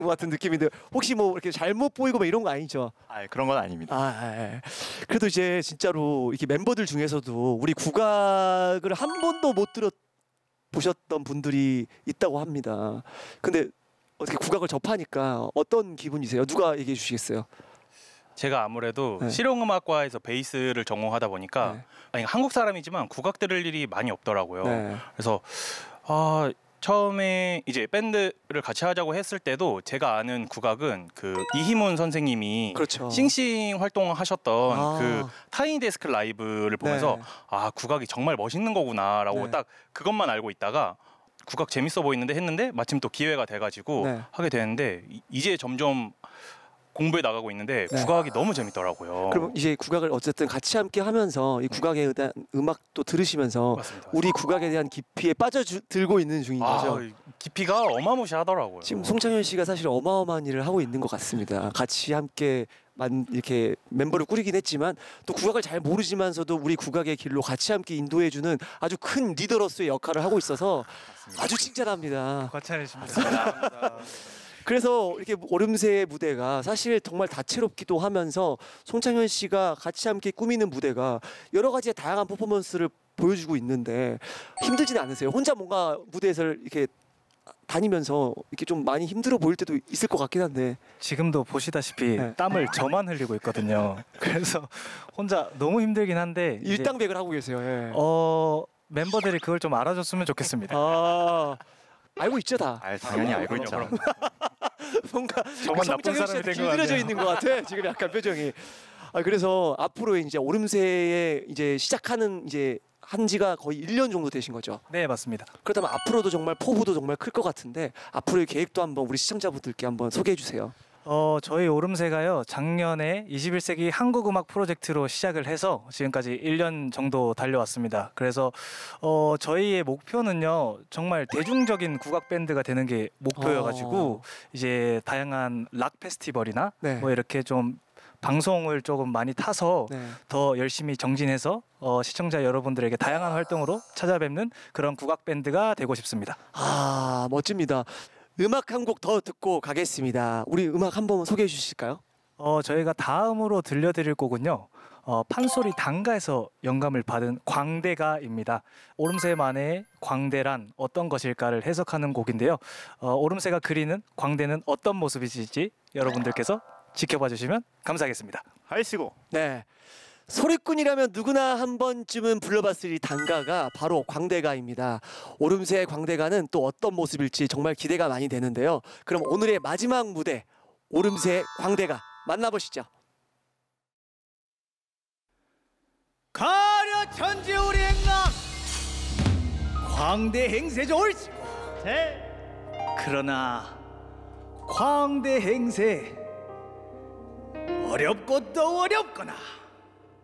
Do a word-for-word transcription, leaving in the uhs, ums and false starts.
것 같은 느낌인데 혹시 뭐 이렇게 잘못 보이고 뭐 이런 거 아니죠? 아, 그런 건 아닙니다. 아, 예. 그래도 이제 진짜로 이렇게 멤버들 중에서도 우리 국악을 한 번도 못 들어 보셨던 분들이 있다고 합니다. 근데 어떻게 국악을 접하니까 어떤 기분이세요? 누가 얘기해 주시겠어요? 제가 아무래도 네. 실용음악과에서 베이스를 전공하다 보니까 네. 아니, 한국 사람이지만 국악 들을 일이 많이 없더라고요. 네. 그래서 아, 처음에 이제 밴드를 같이 하자고 했을 때도 제가 아는 국악은 그 이희문 선생님이 그렇죠. 싱싱 활동하셨던 아. 그 타이니데스크 라이브를 보면서 네. 아, 국악이 정말 멋있는 거구나라고 네. 딱 그것만 알고 있다가 국악 재밌어 보이는데 했는데 마침 또 기회가 돼가지고 네. 하게 되는데 이- 이제 점점 공부에 나가고 있는데 네. 국악이 너무 재밌더라고요. 그럼 이제 국악을 어쨌든 같이 함께 하면서 이 국악에 대한 음악도 들으시면서 맞습니다. 우리 국악에 대한 깊이에 빠져들고 있는 중인 거죠. 아, 깊이가 어마무시하더라고요. 지금 송창현 씨가 사실 어마어마한 일을 하고 있는 것 같습니다. 같이 함께 만 이렇게 멤버를 꾸리긴 했지만 또 국악을 잘 모르지만서도 우리 국악의 길로 같이 함께 인도해주는 아주 큰 리더로서의 역할을 하고 있어서 아주 칭찬합니다. 과찬이십니다. 그래서 이렇게 오름새 무대가 사실 정말 다채롭기도 하면서 송창현 씨가 같이 함께 꾸미는 무대가 여러 가지의 다양한 퍼포먼스를 보여주고 있는데 힘들지는 않으세요? 혼자 뭔가 무대에서 이렇게 다니면서 이렇게 좀 많이 힘들어 보일 때도 있을 것 같긴 한데. 지금도 보시다시피 네. 땀을 저만 흘리고 있거든요. 그래서 혼자 너무 힘들긴 한데 이제 일당백을 하고 계세요. 예. 어 멤버들이 그걸 좀 알아줬으면 좋겠습니다. 아 알고 있죠 다. 아, 당연히 알고 그럼요, 있죠. 그럼요. 뭔가 저만 나쁜 송창현 사람이 씨한테 된것 길들여져 같네요. 있는 것 같아. 지금 약간 표정이. 아 그래서 앞으로 이제 오름새에 이제 시작하는 이제 한 지가 거의 일 년 정도 되신 거죠. 네, 맞습니다. 그렇다면 앞으로도 정말 포부도 정말 클 것 같은데 앞으로의 계획도 한번 우리 시청자분들께 한번 소개해 주세요. 어 저희 오름새가요 작년에 이십일 세기 한국음악 프로젝트로 시작을 해서 지금까지 일 년 정도 달려왔습니다. 그래서 어 저희의 목표는요 정말 대중적인 국악 밴드가 되는 게 목표여가지고 어. 이제 다양한 락 페스티벌이나 네. 뭐 이렇게 좀 방송을 조금 많이 타서 네. 더 열심히 정진해서 어, 시청자 여러분들에게 다양한 활동으로 찾아뵙는 그런 국악 밴드가 되고 싶습니다. 아 멋집니다. 음악 한 곡 더 듣고 가겠습니다. 우리 음악 한번 소개해 주실까요? 어, 저희가 다음으로 들려드릴 곡은요. 어, 판소리 단가에서 영감을 받은 광대가입니다. 오름새만의 광대란 어떤 것일까를 해석하는 곡인데요. 어, 오름새가 그리는 광대는 어떤 모습이실지 여러분들께서 지켜봐 주시면 감사하겠습니다. 하이시고. 네. 소리꾼이라면 누구나 한 번쯤은 불러봤을 이 단가가 바로 광대가입니다. 오름새 광대가는 또 어떤 모습일지 정말 기대가 많이 되는데요. 그럼 오늘의 마지막 무대 오름새 광대가 만나보시죠. 가려 천지 우리 행남 광대 행세 옳시고 그러나 광대 행세 어렵고 또 어렵거나